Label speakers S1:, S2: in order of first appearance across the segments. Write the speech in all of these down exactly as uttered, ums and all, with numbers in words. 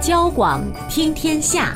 S1: 交广听天下。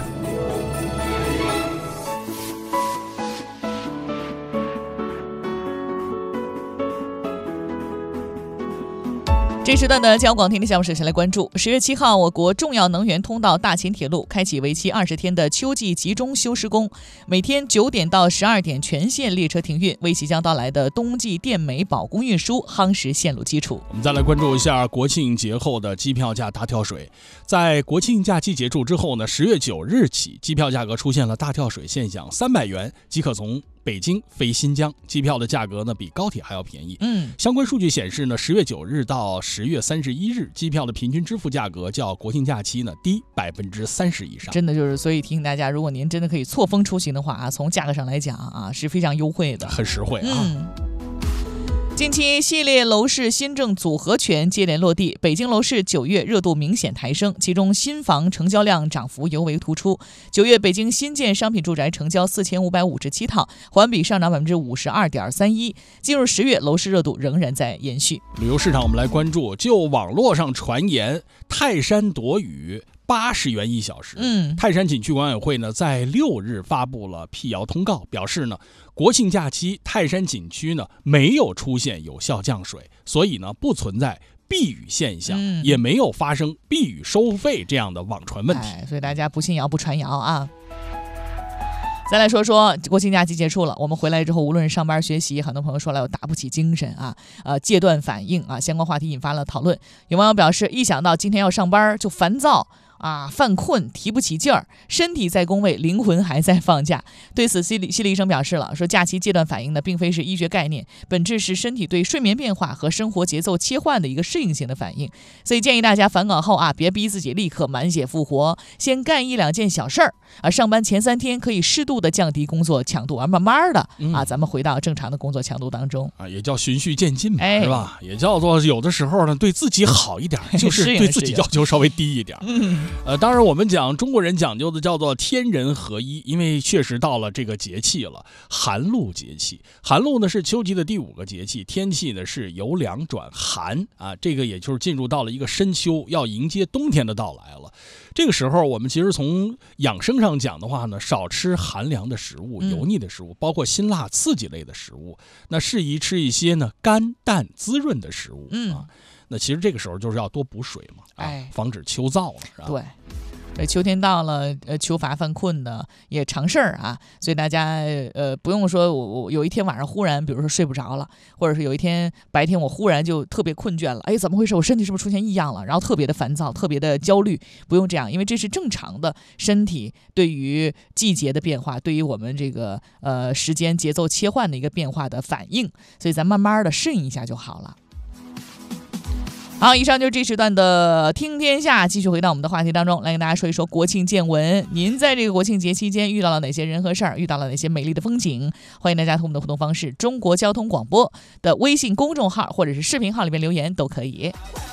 S1: 这时段的交广听天下，我们首先来关注十月七号，我国重要能源通道大秦铁路开启为期二十天的秋季集中修施工，每天九点到十二点全线列车停运，为即将到来的冬季电煤保供运输夯实线路基础。
S2: 我们再来关注一下国庆节后的机票价大跳水。在国庆假期结束之后呢，十月九日起，机票价格出现了大跳水现象，三百元即可从北京飞新疆，机票的价格呢比高铁还要便宜。
S1: 嗯，
S2: 相关数据显示呢，十月九日到十月三十一日，机票的平均支付价格较国庆假期呢低百分之三十以上。
S1: 真的就是，所以提醒大家，如果您真的可以错峰出行的话啊，从价格上来讲啊，是非常优惠的，
S2: 很实惠啊。
S1: 嗯。近期系列楼市新政组合拳接连落地，北京楼市九月热度明显抬升，其中新房成交量涨幅尤为突出。九月北京新建商品住宅成交四千五百五十七套，环比上涨百分之五十二点三一。进入十月，楼市热度仍然在延续。
S2: 旅游市场我们来关注，就网络上传言泰山躲雨八十元一小时。
S1: 嗯，
S2: 泰山景区管委会呢在六日发布了辟谣通告，表示呢国庆假期泰山景区呢没有出现有效降水，所以呢不存在避雨现象，
S1: 嗯、
S2: 也没有发生避雨收费这样的网传问题。
S1: 哎，所以大家不信谣不传谣啊。再来说说国庆假期结束了，我们回来之后，无论是上班学习，很多朋友说了我打不起精神啊，呃，戒断反应啊，相关话题引发了讨论。有网友表示，一想到今天要上班就烦躁啊，犯困，提不起劲儿，身体在工位，灵魂还在放假。对此，心理心理医生表示了，说假期戒断反应呢，并非是医学概念，本质是身体对睡眠变化和生活节奏切换的一个适应性的反应。所以建议大家返岗后啊，别逼自己立刻满血复活，先干一两件小事儿啊。上班前三天可以适度的降低工作强度，而慢慢的啊，咱们回到正常的工作强度当中
S2: 啊，也叫循序渐进嘛，
S1: 哎、
S2: 是吧？也叫做有的时候呢，对自己好一点，就是对自己要求稍微低一点。
S1: 嗯。
S2: 呃，当然我们讲中国人讲究的叫做天人合一，因为确实到了这个节气了，寒露节气。寒露呢是秋季的第五个节气，天气呢是由凉转寒啊，这个也就是进入到了一个深秋，要迎接冬天的到来了。这个时候我们其实从养生上讲的话呢，少吃寒凉的食物、油腻的食物，包括辛辣刺激类的食物，那适宜吃一些呢甘淡滋润的食物。
S1: 嗯，
S2: 啊，那其实这个时候就是要多补水嘛，啊，
S1: 哎，
S2: 防止秋燥了，是吧？
S1: 对。呃，秋天到了，呃，秋乏犯困的也常事儿啊，所以大家呃不用说我我有一天晚上忽然，比如说睡不着了，或者是有一天白天我忽然就特别困倦了，哎，怎么回事？我身体是不是出现异样了？然后特别的烦躁，特别的焦虑，不用这样，因为这是正常的身体对于季节的变化，对于我们这个呃时间节奏切换的一个变化的反应，所以咱慢慢的适应一下就好了。好，以上就是这时段的听天下，继续回到我们的话题当中，来跟大家说一说国庆见闻。您在这个国庆节期间遇到了哪些人和事儿，遇到了哪些美丽的风景？欢迎大家通过我们的互动方式，中国交通广播的微信公众号或者是视频号里面留言都可以。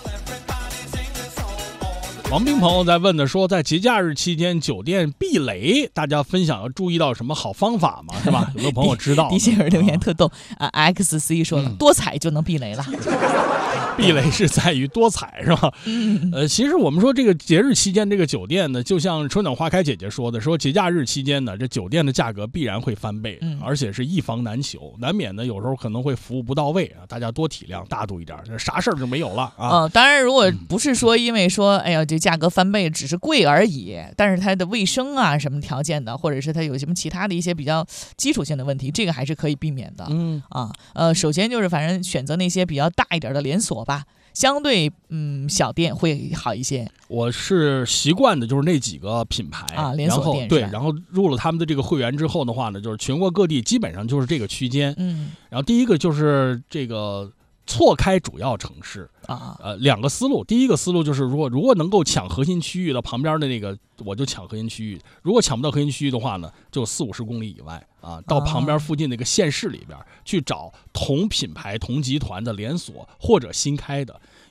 S2: 王斌朋友在问的说，在节假日期间酒店避雷，大家分享要注意到什么好方法吗？是吧？有没有朋友知道？
S1: 底下有人留言特逗啊 ，X C 说了、嗯，多踩就能避雷了。
S2: 避雷是在于多踩，是吧？
S1: 嗯，
S2: 呃，其实我们说这个节日期间，这个酒店呢，就像春暖花开姐姐说的，说节假日期间呢，这酒店的价格必然会翻倍，
S1: 嗯、
S2: 而且是一房难求，难免呢有时候可能会服务不到位啊，大家多体谅，大度一点，啥事儿就没有了啊。
S1: 呃，当然，如果不是说因为说，哎呀，这价格翻倍只是贵而已，但是它的卫生啊什么条件的，或者是它有什么其他的一些比较基础性的问题，这个还是可以避免的。
S2: 嗯
S1: 啊，呃，首先就是反正选择那些比较大一点的连锁吧。相对嗯小店会好一些。
S2: 我是习惯的就是那几个品牌
S1: 啊，连锁店，
S2: 然后对，然后入了他们的这个会员之后的话呢，就是全国各地基本上就是这个区间。
S1: 嗯，
S2: 然后第一个就是这个错开主要城市
S1: 啊，
S2: 呃，两个思路。第一个思路就是，如果如果能够抢核心区域的旁边的那个，我就抢核心区域；如果抢不到核心区域的话呢，就四五十公里以外啊，到旁边附近那个县市里边、啊、去找同品牌、同集团的连锁或者新开的。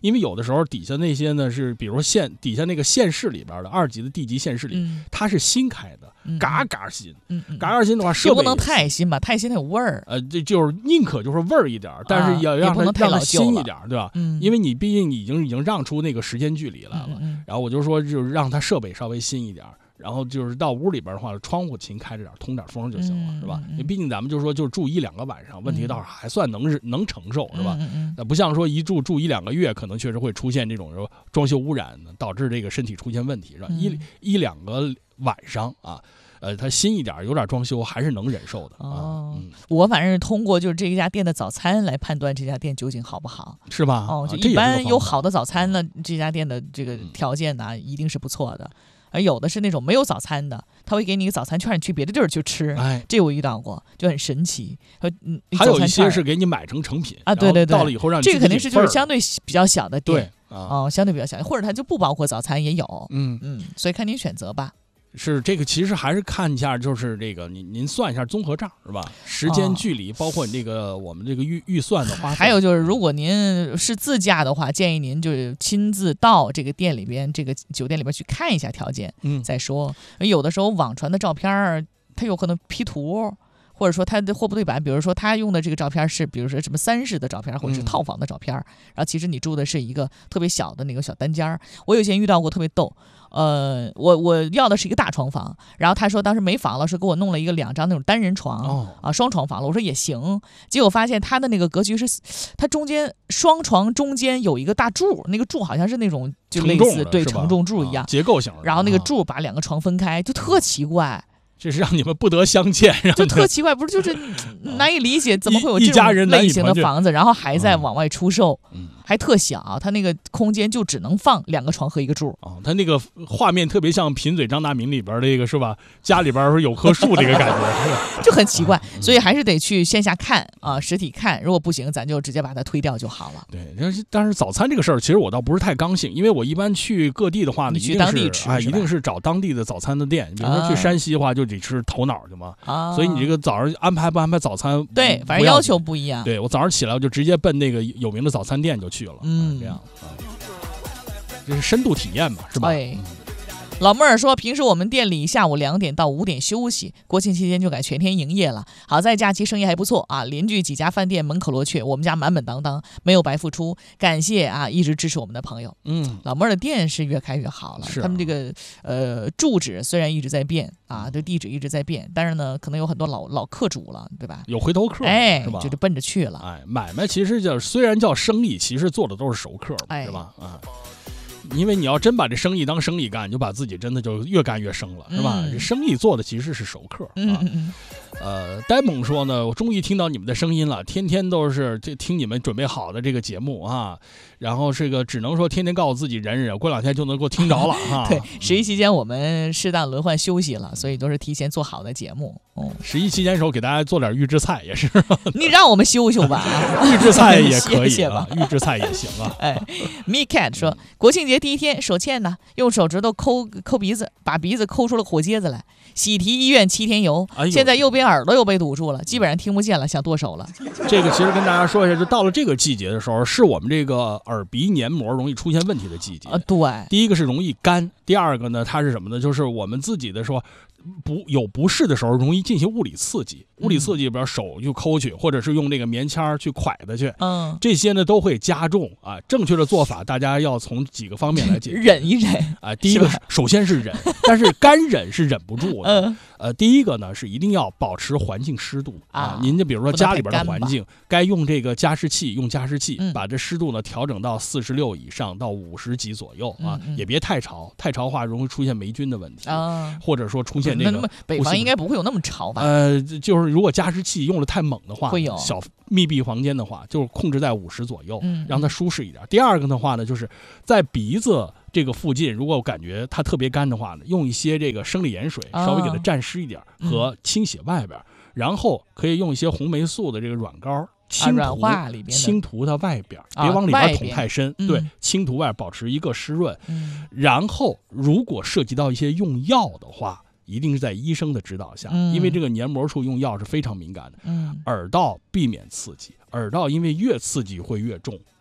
S2: 因为有的时候底下那些呢是，比如说县底下那个县市里边的二级的地级县市里，
S1: 嗯、
S2: 它是新开的，
S1: 嗯、
S2: 嘎嘎新，
S1: 嗯嗯，
S2: 嘎嘎新的话，设备
S1: 也不能太新吧，太新它有味儿。
S2: 呃，这就是宁可就是味儿一点，但是要让它、
S1: 啊、
S2: 让它新一点，对吧？
S1: 嗯，
S2: 因为你毕竟已经已经让出那个时间距离来了，
S1: 嗯嗯、
S2: 然后我就说就是让它设备稍微新一点。然后就是到屋里边的话，窗户勤开着点，通点风就行了，
S1: 嗯、
S2: 是吧？
S1: 嗯、
S2: 因为毕竟咱们就是说，就住一两个晚上，问题倒是还算能能承受，是吧？
S1: 嗯嗯
S2: 那不像说一住住一两个月，可能确实会出现这种说装修污染，导致这个身体出现问题，是吧？
S1: 嗯、
S2: 一一两个晚上啊，呃，它新一点，有点装修还是能忍受的。
S1: 哦，
S2: 啊嗯、
S1: 我反正是通过就是这家店的早餐来判断这家店究竟好不好，
S2: 是吧？
S1: 哦，就
S2: 啊、
S1: 一般有好的早餐呢，这家店的这个条件呢、嗯、一定是不错的。而有的是那种没有早餐的，他会给你一个早餐券，你去别的地儿去吃。
S2: 哎，
S1: 这我遇到过，就很神奇。嗯，
S2: 还有一些是给你买成成品
S1: 啊，对对对，
S2: 到了以后让你
S1: 这个肯定是就是相对比较小的店，
S2: 对啊、
S1: 哦，相对比较小，或者它就不包括早餐也有。
S2: 嗯
S1: 嗯，所以看您选择吧。
S2: 是这个，其实还是看一下，就是这个您您算一下综合账是吧？时间、距离，包括你这个我们这个预预算的花费。
S1: 还有就是，如果您是自驾的话，建议您就是亲自到这个店里边、这个酒店里边去看一下条件，
S2: 嗯，
S1: 再说。有的时候网传的照片，它有可能 P 图。或者说它的货不对版，比如说他用的这个照片是，比如说什么三室的照片，或者是套房的照片，嗯、然后其实你住的是一个特别小的那个小单间儿。我以前遇到过特别逗，呃，我我要的是一个大床房，然后他说当时没房了，是给我弄了一个两张那种单人床，
S2: 哦、
S1: 啊双床房了。我说也行，结果发现他的那个格局是，它中间双床中间有一个大柱，那个柱好像是那种就类似对承重柱一样、
S2: 啊、结构型的，
S1: 然后那个柱把两个床分开，就特奇怪。
S2: 这是让你们不得相见，
S1: 就特奇怪，不是就是难以理解，怎么会有这
S2: 种
S1: 类型的房子，然后还在往外出售，
S2: 嗯、
S1: 还特小，它那个空间就只能放两个床和一个柱。
S2: 哦，它那个画面特别像《贫嘴张大民》里边那个是吧？家里边有棵树这个感觉，
S1: 就很奇怪，所以还是得去线下看啊，实体看。如果不行，咱就直接把它推掉就好了。
S2: 对，但是但是早餐这个事儿，其实我倒不是太刚性，因为我一般去各地的话呢，
S1: 你去当地吃，
S2: 哎，一定是找当地的早餐的店。比如说去山西的话，就得吃头脑。嘛，
S1: 啊，
S2: 所以你这个早上安排不安排早餐？
S1: 对，反正要求不一样。
S2: 对我早上起来我就直接奔那个有名的早餐店就去了，嗯，这样啊，这是深度体验嘛，是吧？
S1: 对。老妹儿说，平时我们店里下午两点到五点休息，国庆期间就改全天营业了。好在假期生意还不错啊，连续几家饭店门可罗雀，我们家满满当当，没有白付出。感谢啊，一直支持我们的朋友。
S2: 嗯，
S1: 老妹儿的店是越开越好了，
S2: 是啊、
S1: 他们这个呃住址虽然一直在变啊，这地址一直在变，但是呢，可能有很多老老客主了，对吧？
S2: 有回头客，
S1: 哎，
S2: 是吧？
S1: 就是奔着去了。
S2: 哎，买卖其实叫虽然叫生意，其实做的都是熟客，
S1: 哎、
S2: 是吧？啊。因为你要真把这生意当生意干，你就把自己真的就越干越生了，是吧？
S1: 嗯、
S2: 这生意做的其实是熟客啊。
S1: 嗯嗯嗯
S2: 呃，呆萌说呢，我终于听到你们的声音了，天天都是这听你们准备好的这个节目啊，然后这个只能说天天告诉自己忍忍，过两天就能够听着了哈。
S1: 对，十一期间我们适当轮换休息了，所以都是提前做好的节目。
S2: 嗯，十一期间的时候给大家做点预制菜也是。
S1: 你让我们休休吧，
S2: 预制菜也可以
S1: 谢谢吧，
S2: 预制菜也行啊。
S1: 哎 ，Me Cat 说，国庆节第一天手欠呢，用手指头抠抠鼻子，把鼻子抠出了火疖子来。喜提医院七天游，
S2: 哎、
S1: 现在右边耳朵又被堵住了，基本上听不见了，想剁手了。
S2: 这个其实跟大家说一下，就到了这个季节的时候，是我们这个耳鼻黏膜容易出现问题的季节。
S1: 啊，对，
S2: 第一个是容易干，第二个呢，它是什么呢？就是我们自己的说。不有不适的时候，容易进行物理刺激。物理刺激里边，手就抠去，或者是用那个棉签去蒯它去，
S1: 嗯，
S2: 这些呢都会加重啊。正确的做法，大家要从几个方面来解决。
S1: 忍一忍
S2: 啊，第一个首先是忍，但是干忍是忍不住的。
S1: 嗯，
S2: 呃，第一个呢是一定要保持环境湿度啊。您就比如说家里边的环境，该用这个加湿器，用加湿器，
S1: 嗯、
S2: 把这湿度呢调整到四十六以上到五十几左右啊，
S1: 嗯嗯、
S2: 也别太潮，太潮的话容易出现霉菌的问题
S1: 啊，
S2: 或者说出现这个。
S1: 北方应该不会有那么潮吧？
S2: 呃，就是如果加湿器用的太猛的话，
S1: 会有
S2: 小密闭房间的话，就是控制在五十左右，
S1: 嗯，
S2: 让它舒适一点。第二个的话呢，就是在鼻子这个附近，如果我感觉它特别干的话呢，用一些这个生理盐水，
S1: 哦、
S2: 稍微给它蘸湿一点，
S1: 嗯、
S2: 和清洗外边，然后可以用一些红霉素的这个软膏。轻涂、
S1: 啊、软化里边
S2: 轻涂它外边，
S1: 啊、
S2: 别往里边捅太深。
S1: 嗯、
S2: 对，轻涂外保持一个湿润。
S1: 嗯、
S2: 然后，如果涉及到一些用药的话，一定是在医生的指导下，
S1: 嗯、
S2: 因为这个黏膜处用药是非常敏感的。
S1: 嗯，
S2: 耳道避免刺激，耳道因为越刺激会越重，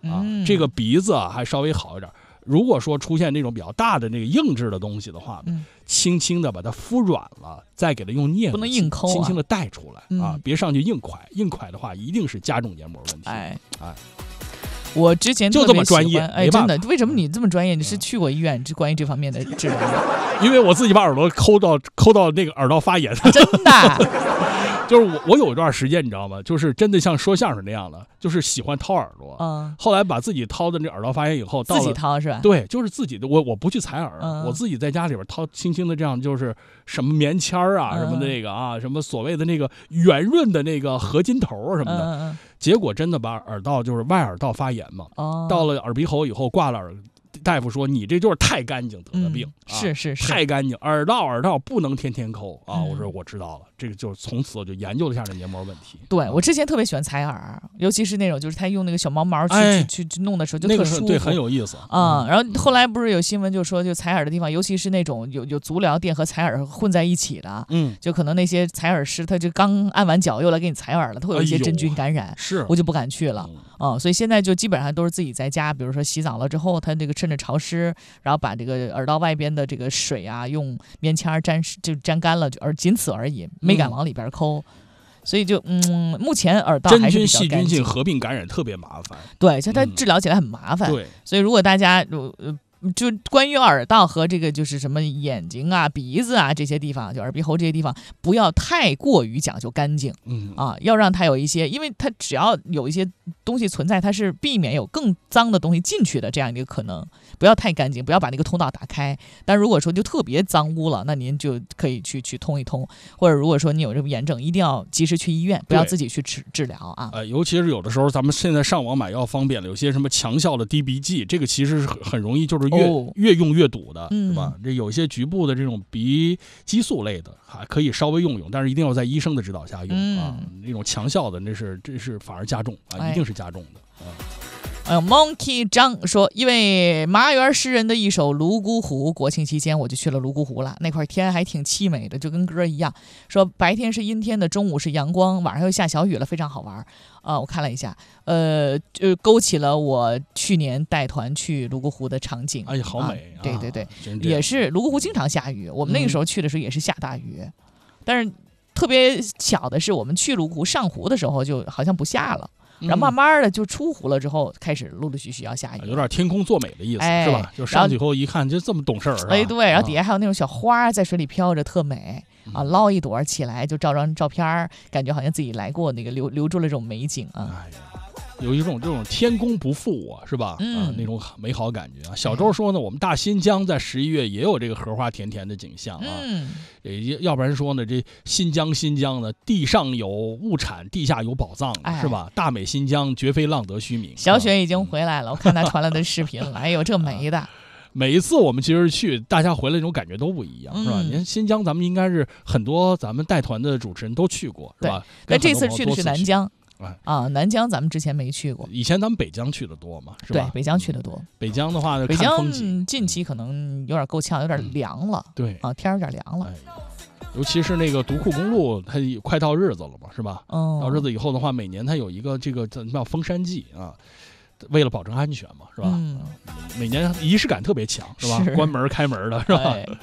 S2: 啊，
S1: 嗯、
S2: 这个鼻子啊还稍微好一点。如果说出现那种比较大的那个硬质的东西的话，
S1: 嗯、
S2: 轻轻的把它敷软了，再给它用镊子
S1: 不能硬抠、啊，
S2: 轻轻的带出来、
S1: 嗯、
S2: 啊，别上去硬蒯，硬蒯的话一定是加重黏膜问题。
S1: 哎
S2: 哎，
S1: 我之前
S2: 就这么专业，
S1: 哎，真的，为什么你这么专业？你是去过医院，这关于这方面的治疗？
S2: 因为我自己把耳朵抠到抠到那个耳道发炎，
S1: 真的。
S2: 就是我，我有一段时间你知道吗？就是真的像说相声那样的，就是喜欢掏耳朵。
S1: 嗯。
S2: 后来把自己掏的那耳道发炎以后，到
S1: 自己掏是吧？
S2: 对，就是自己的。我我不去采耳、
S1: 嗯，
S2: 我自己在家里边掏，轻轻的这样，就是什么棉签儿啊、
S1: 嗯，
S2: 什么的那个啊，什么所谓的那个圆润的那个合金头什么的。
S1: 嗯嗯。
S2: 结果真的把耳道就是外耳道发炎嘛。
S1: 哦。
S2: 到了耳鼻喉以后，挂了耳。大夫说你这就是太干净得的病、
S1: 嗯啊、是是是，
S2: 太干净，耳道耳道不能天天抠啊、
S1: 嗯！
S2: 我说我知道了，这个就是从此我就研究了一下这黏膜问题。
S1: 对、嗯、我之前特别喜欢采耳，尤其是那种就是他用那个小毛毛去、
S2: 哎、
S1: 去去弄的时候就特舒服，
S2: 那个、对，很有意思
S1: 啊、嗯。然后后来不是有新闻就说，就采耳的地方，尤其是那种有有足疗店和采耳混在一起的，
S2: 嗯，
S1: 就可能那些采耳师他就刚按完脚又来给你采耳了，他会有一些真菌感染，
S2: 哎、是
S1: 我就不敢去了。嗯，所以现在就基本上都是自己在家，比如说洗澡了之后，他这个趁着潮湿，然后把这个耳道外边的这个水啊，用棉签沾就沾干了，就而仅此而已，没敢往里边抠。嗯、所以就嗯，目前耳道还是比较干净。
S2: 真菌、细菌性合并感染特别麻烦，
S1: 对，就它治疗起来很麻烦。
S2: 嗯、对，
S1: 所以如果大家呃。就关于耳道和这个就是什么眼睛啊、鼻子啊这些地方，就耳鼻喉这些地方，不要太过于讲究干净，
S2: 嗯
S1: 啊，要让它有一些，因为它只要有一些东西存在，它是避免有更脏的东西进去的这样一个可能。不要太干净，不要把那个通道打开。但如果说就特别脏污了，那您就可以去去通一通，或者如果说你有这个炎症，一定要及时去医院，不要自己去治治疗啊。
S2: 呃，尤其是有的时候咱们现在上网买药方便了，有些什么强效的滴鼻剂，这个其实是很很容易就是越、哦、越用越堵的，是吧？这有一些局部的这种鼻激素类的，还可以稍微用用，但是一定要在医生的指导下用、嗯、啊。那种强效的，那是这是反而加重啊，一定是加重的啊。
S1: 哎呦 ，Monkey 张说，因为马原诗人的一首《泸沽湖》，国庆期间我就去了泸沽湖了。那块天还挺凄美的，就跟歌一样，说白天是阴天的，中午是阳光，晚上又下小雨了，非常好玩啊！我看了一下，呃，就勾起了我去年带团去泸沽湖的场景。
S2: 哎呀，好美！
S1: 啊、对对对，
S2: 啊、
S1: 也是泸沽湖经常下雨，我们那个时候去的时候也是下大雨，嗯、但是特别巧的是，我们去泸沽湖上湖的时候就好像不下了。然后慢慢的就出湖了，之后开始陆陆续续要下雨，
S2: 有点天空作美的意思，
S1: 哎、
S2: 是吧？就上去以后一看，就这么懂事儿，
S1: 哎，对，然后底下还有那种小花在水里飘着，特美、嗯、啊！捞一朵起来就照张照片，感觉好像自己来过，那个留留住了这种美景啊。
S2: 哎有一种这种天公不负我，是吧？
S1: 嗯、
S2: 啊，那种美好感觉啊。小周说呢，我们大新疆在十一月也有这个荷花田田的景象啊。
S1: 嗯，
S2: 要不然说呢，这新疆新疆呢，地上有物产，地下有宝藏，
S1: 哎、
S2: 是吧？大美新疆绝非浪得虚名。
S1: 小雪已经回来了，我看他传来的视频了，哎呦，这美的。
S2: 每一次我们其实去，大家回来那种感觉都不一样，是吧？您、嗯、新疆咱们应该是很多咱们带团的主持人都去过，是吧？
S1: 但这次去的是南疆。
S2: 哎、
S1: 啊，南疆咱们之前没去过，
S2: 以前咱们北疆去的多嘛，是吧？
S1: 对，北疆去的多。
S2: 北疆的话呢，
S1: 北疆近期可能有点够呛，有点凉了。
S2: 嗯、对
S1: 啊，天有点凉了、
S2: 哎。尤其是那个独库公路，它快到日子了嘛，是吧？
S1: 哦。
S2: 到日子以后的话，每年它有一个这个叫封山季啊，为了保证安全嘛，是吧？
S1: 嗯。
S2: 每年仪式感特别强，是吧？
S1: 是
S2: 关门开门的，是吧？
S1: 哎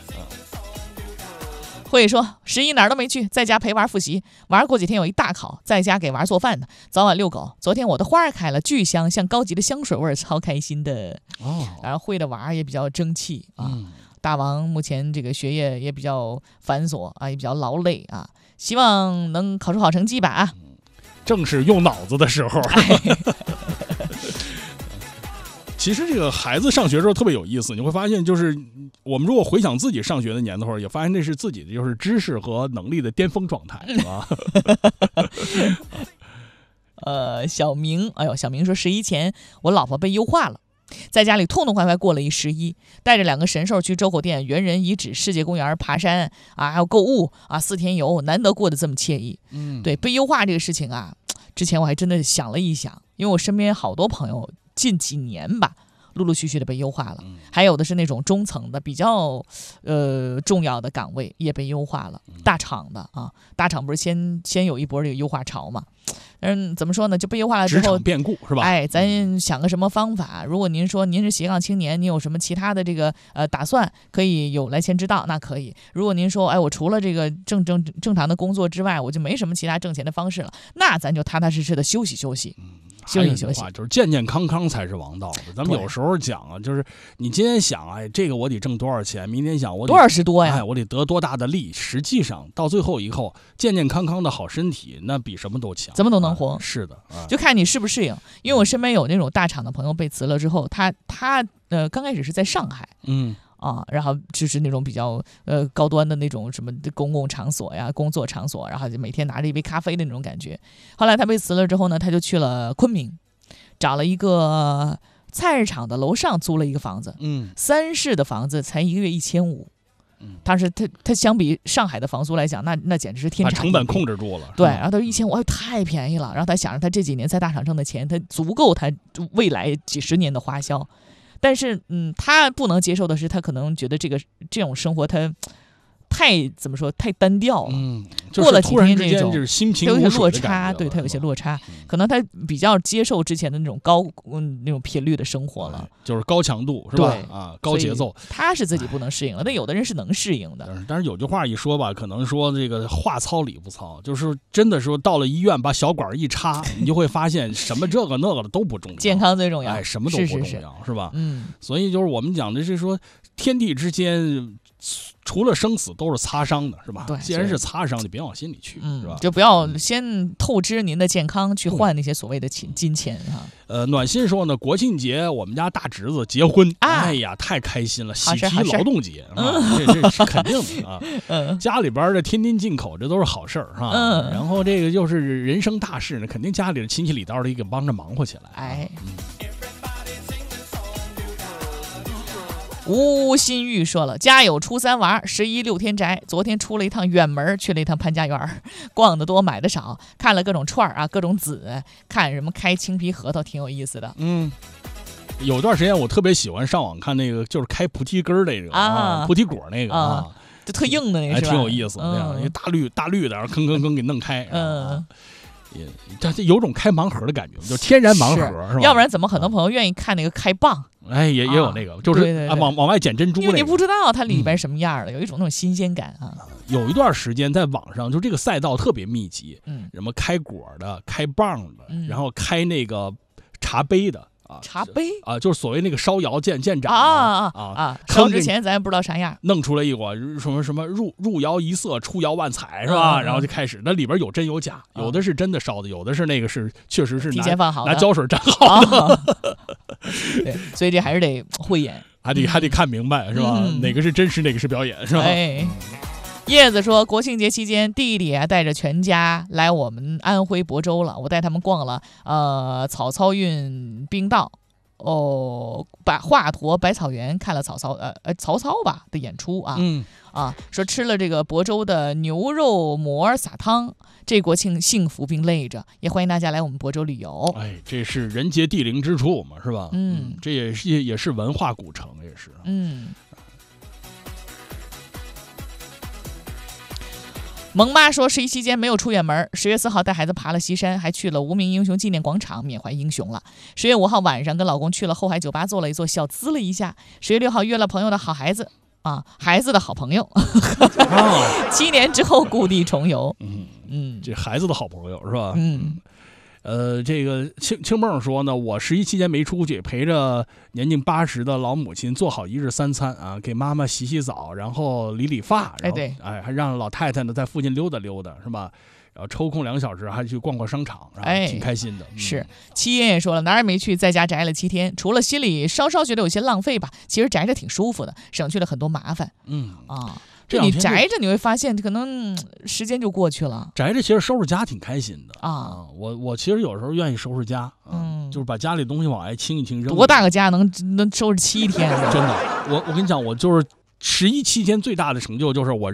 S1: 会说十一哪儿都没去，在家陪娃复习。娃过几天有一大考，在家给娃做饭呢，早晚遛狗。昨天我的花开了，巨香，像高级的香水味，超开心的。
S2: 哦，
S1: 然后会的娃也比较争气啊。
S2: 嗯、
S1: 大王目前这个学业也比较繁琐啊，也比较劳累啊，希望能考出好成绩吧啊。
S2: 正是用脑子的时候。
S1: 哎
S2: 其实这个孩子上学的时候特别有意思，你会发现，就是我们如果回想自己上学的年头，也发现那是自己的就是知识和能力的巅峰状态，是吧？
S1: 呃，小明，哎呦，小明说十一前我老婆被优化了，在家里痛痛快快过了一十一，带着两个神兽去周口店、猿人遗址、世界公园爬山啊，还有购物啊，四天游，难得过得这么惬意。
S2: 嗯，
S1: 对，被优化这个事情啊，之前我还真的想了一想，因为我身边好多朋友。近几年吧，陆陆续续的被优化了，
S2: 嗯、
S1: 还有的是那种中层的比较呃重要的岗位也被优化了，大厂的啊，大厂不是先先有一波这个优化潮嘛， 嗯，怎么说呢？就被优化了之后
S2: 职场，变故是吧？
S1: 哎，咱想个什么方法？如果您说您是斜杠青年，您有什么其他的这个呃打算，可以有来钱之道，那可以。如果您说，哎，我除了这个正正正常的工作之外，我就没什么其他挣钱的方式了，那咱就踏踏实实的休息休息。休息休息，
S2: 就是健健康康才是王道的。咱们有时候讲啊，就是你今天想，哎，这个我得挣多少钱，明天想我得
S1: 多少是多呀，
S2: 哎，我得得多大的利。实际上到最后以后，健健康康的好身体，那比什么都强，
S1: 怎么都能活。
S2: 啊、是的、啊，
S1: 就看你适不适应。因为我身边有那种大厂的朋友被辞了之后，他他呃刚开始是在上海，
S2: 嗯。
S1: 啊，然后就是那种比较呃高端的那种什么公共场所呀、工作场所，然后就每天拿着一杯咖啡的那种感觉。后来他被辞了之后呢，他就去了昆明，找了一个菜市场的楼上租了一个房子，
S2: 嗯，
S1: 三室的房子才一个月一千五，嗯，但是他他相比上海的房租来讲，那那简直是天差地别，
S2: 把成本控制住了。
S1: 对，然后他说一千五，哎，太便宜了。然后他想着他这几年在大厂挣的钱，他足够他未来几十年的花销。但是，嗯，他不能接受的是，他可能觉得这个这种生活他太怎么说太单调了。
S2: 嗯，
S1: 过了几天这种，
S2: 就是心情
S1: 有些落
S2: 的
S1: 差，对他有些落差，可能他比较接受之前的那种高嗯那种频率的生活了，
S2: 就是高强度是吧？啊，高节奏，
S1: 他是自己不能适应了，但有的人是能适应的。
S2: 但是有句话一说吧，可能说这个话糙理不糙，就是真的说到了医院把小管一插，你就会发现什么这个那个的都不重要，
S1: 健康最重要，
S2: 哎，什么都不重要，
S1: 是, 是, 是,
S2: 是吧？
S1: 嗯，
S2: 所以就是我们讲的是说，天地之间除了生死都是擦伤的，是吧？
S1: 对，
S2: 既然是擦伤，就别往心里去，
S1: 嗯、
S2: 是吧？
S1: 就不要先透支您的健康去换那些所谓的金金钱哈。
S2: 呃，暖心说呢，国庆节我们家大侄子结婚，
S1: 啊、
S2: 哎呀，太开心了，喜提
S1: 劳
S2: 动节啊，这这是肯定的啊。
S1: 嗯，
S2: 家里边的天天进口，这都是好事儿哈。
S1: 嗯，
S2: 然后这个又是人生大事呢，肯定家里的亲戚里道的给帮着忙活起来。
S1: 哎。
S2: 嗯，
S1: 吴新玉说了，家有初三娃，十一六天宅。昨天出了一趟远门，去了一趟潘家园，逛得多买的少，看了各种串啊，各种籽，看什么开青皮核桃，挺有意思的。
S2: 嗯，有段时间我特别喜欢上网看那个，就是开菩提根儿那个啊，菩提果那个啊，
S1: 就特硬的那个，
S2: 还挺有意思的，那样一大绿大绿的，然后吭吭吭给弄开，嗯。也，它有种开盲盒的感觉，就天然盲盒 是, 是吧？
S1: 要不然怎么很多朋友愿意看那个开蚌？
S2: 哎，也也有那个，啊、就是
S1: 对对对
S2: 啊，往往外捡珍珠、那个，
S1: 因为你不知道它里边什么样的，嗯、有一种那种新鲜感啊。
S2: 有一段时间在网上，就这个赛道特别密集，
S1: 嗯，
S2: 什么开果的、开蚌的，
S1: 嗯、
S2: 然后开那个茶杯的。啊，
S1: 茶杯
S2: 啊，就是所谓那个烧窑见见长
S1: 啊
S2: 啊
S1: 啊！烧之前咱也不知道啥样，
S2: 弄出来一锅什么什么入入窑一色，出窑万彩，是吧？
S1: 嗯、
S2: 然后就开始，那里边有真有假，
S1: 嗯、
S2: 有的是真的烧的，有的是那个是确实是
S1: 提前放好的，
S2: 拿胶水粘好的。
S1: 啊、对，所以这还是得慧眼，
S2: 还得还得看明白，是吧？
S1: 嗯、
S2: 哪个是真实，哪个是表演，是吧？
S1: 哎。叶子说，国庆节期间，弟弟啊带着全家来我们安徽亳州了，我带他们逛了呃草草运冰道。哦，把华佗百草园看了曹操呃呃曹操吧的演出啊，
S2: 嗯
S1: 啊，说吃了这个亳州的牛肉馍撒汤，这国庆幸福并累着，也欢迎大家来我们亳州旅游。
S2: 哎，这是人杰地灵之处嘛，是吧？
S1: 嗯，
S2: 这也是也是文化古城，也是。
S1: 嗯。萌妈说，十一期间没有出远门，十月四号带孩子爬了西山，还去了无名英雄纪念广场缅怀英雄了。十月五号晚上跟老公去了后海酒吧坐了一坐，小资了一下。十月六号约了朋友的好孩子啊，孩子的好朋友，哦、七年之后故地重游。
S2: 嗯
S1: 嗯，
S2: 这孩子的好朋友是吧？
S1: 嗯。
S2: 呃，这个青青梦说呢，我十一期间没出去，陪着年近八十的老母亲做好一日三餐啊，给妈妈洗洗澡，然后理理发，然后
S1: 哎对，
S2: 哎，还让老太太呢在附近溜达溜达，是吧？然后抽空两小时还去逛逛商场，
S1: 哎，
S2: 挺开心的。
S1: 嗯、是，七爷也说了，哪儿也没去，在家宅了七天，除了心里稍稍觉得有些浪费吧，其实宅着挺舒服的，省去了很多麻烦。
S2: 嗯
S1: 啊。这你宅着，你会发现可能时间就过去了。
S2: 宅着其实收拾家挺开心的
S1: 啊！
S2: 啊我我其实有时候愿意收拾家，啊、
S1: 嗯，
S2: 就是把家里东西往外清一清扔。
S1: 多大个家能能收拾七天？
S2: 真的，我我跟你讲，我就是十一期间最大的成就就是我